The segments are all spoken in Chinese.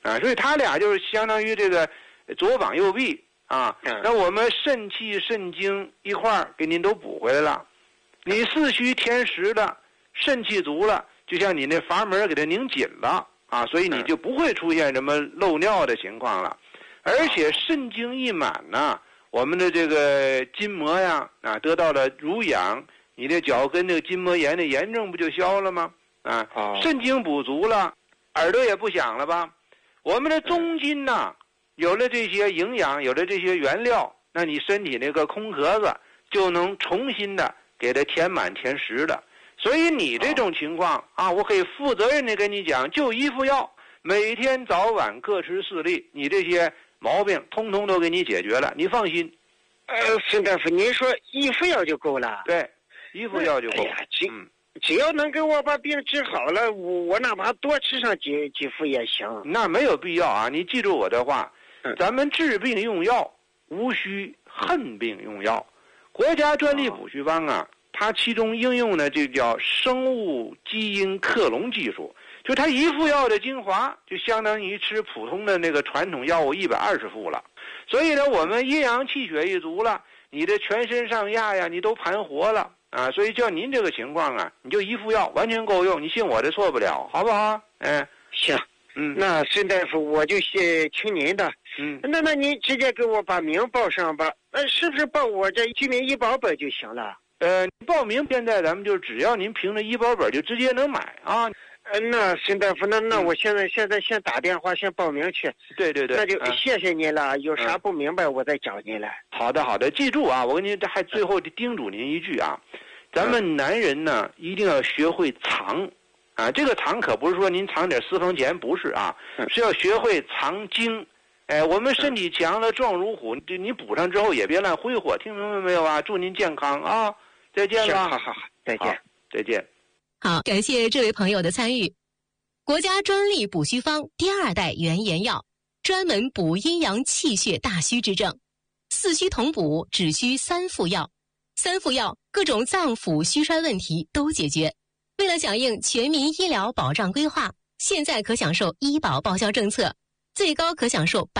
啊，所以他俩就是相当于这个左膀右臂啊。那我们肾气肾精一块儿给您都补回来了，你四虚填实的，肾气足了，就像你那阀门给它拧紧了啊，所以你就不会出现什么漏尿的情况了。而且肾精一满呢，我们的这个筋膜呀啊得到了濡养，你的脚跟这个筋膜炎的炎症不就消了吗？啊，肾精补足了，耳朵也不响了吧？我们的中筋呢，有了这些营养，有了这些原料，那你身体那个空壳子就能重新的给它填满填实的。所以你这种情况啊，我可以负责任的跟你讲，就一副药，每天早晚各吃4粒，你这些毛病通通都给你解决了，你放心。 孙大夫，您说一副药就够了？ 对，一副药就够。 只要能给我把病治好了，我哪怕多吃上几副也行。 那没有必要啊！你记住我的话，咱们治病用药，无需恨病用药。国家专利补虚方啊，它其中应用的就叫生物基因克隆技术，就它一副药的精华，就相当于吃普通的那个传统药物120副了。所以呢，我们阴阳气血一足了，你的全身上下呀，你都盘活了。啊，所以叫您这个情况啊，你就一副药完全够用，你信我的错不了，好不好？ 行，那孙大夫我就听您的。那您直接给我把名报上吧，是不是报我这居民医保本就行了？ 报名现在咱们就只要您凭着医保本就直接能买啊。 那孙大夫，那我现在先打电话先报名去。 对， 那就谢谢您了。有啥不明白我再找您来。 好的，记住啊，我跟您还最后叮嘱您一句啊，咱们男人呢一定要学会藏啊，这个藏可不是说您藏点私房钱，不是啊，是要学会藏精。我们身体强了，壮如虎，你补上之后也别乱挥霍，听明白没有啊？祝您健康啊！再见了。 好，再见。 再见。 好，感谢这位朋友的参与。国家专利补虚方第2代原研药，专门补阴阳气血大虚之症，四虚同补，只需3副药，3副药各种脏腑虚衰问题都解决。为了响应全民医疗保障规划，现在可享受医保报销政策，最高可享受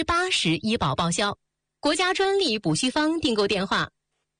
80%医保报销。国家专利补虚方订购电话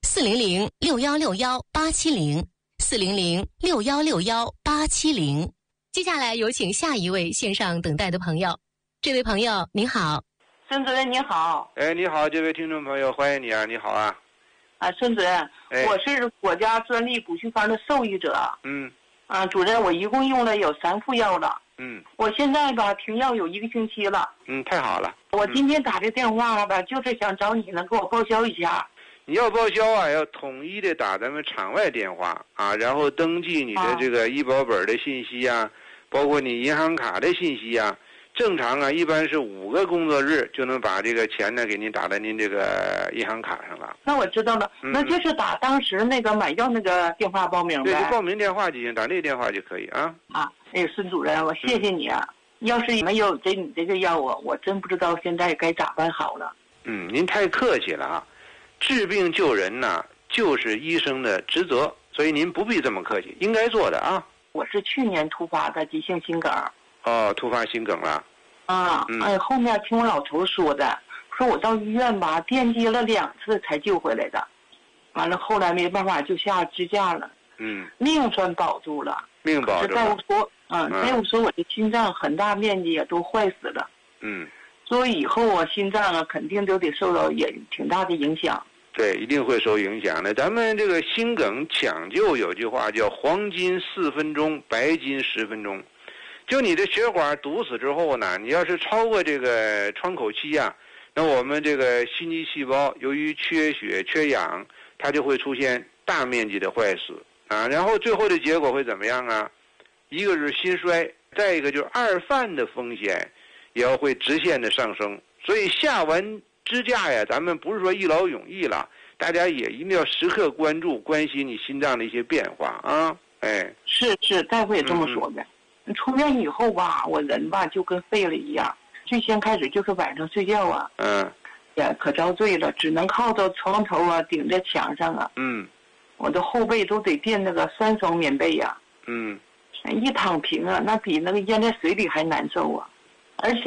400-6161-870，400-6161-870。接下来有请下一位线上等待的朋友。这位朋友您好。 孙主任你好。 你好，这位听众朋友，欢迎你啊，你好啊。 孙主任，我是国家专利补虚方的受益者。主任，我一共用了有3副药了。我现在吧停药有1个星期了。 太好了。 我今天打这电话吧，就是想找你能给我报销一下。 你要报销啊，要统一的打咱们场外电话啊，然后登记你的这个医保本的信息啊，包括你银行卡的信息啊。正常啊，一般是5个工作日就能把这个钱呢给您打到您这个银行卡上了。 那我知道了，那就是打当时那个买药那个电话报名呗。 对，就报名电话就行，打那个电话就可以啊。 孙主任，我谢谢你啊。要是没有你这个药我真不知道现在该咋办好了。 您太客气了啊。治病救人呢，就是医生的职责，所以您不必这么客气，应该做的啊。 我是去年突发的急性心梗。 突发心梗了。 后面听我老头说的，说我到医院吧电击了2次才救回来的，完了后来没办法就下支架了。命算保住了。 命保住了。 大夫说我的心脏很大面积也都坏死了。所以以后我心脏啊肯定都得受到也挺大的影响。 对，一定会受影响的。咱们这个心梗抢救有句话叫黄金4分钟，白金10分钟。就你的血管堵死之后呢，你要是超过这个窗口期啊，那我们这个心肌细胞由于缺血缺氧，它就会出现大面积的坏死啊。然后最后的结果会怎么样啊？一个是心衰，再一个就是2犯的风险也要会直线的上升。所以下完支架呀，咱们不是说一劳永逸了，大家也一定要时刻关心你心脏的一些变化啊。 是，大夫也这么说的。出院以后吧，我人吧就跟废了一样。最先开始就是晚上睡觉啊，也可遭罪了，只能靠着床头啊，顶在墙上啊。我的后背都得垫那个3层棉被呀。一躺平啊，那比那个淹在水里还难受啊。而且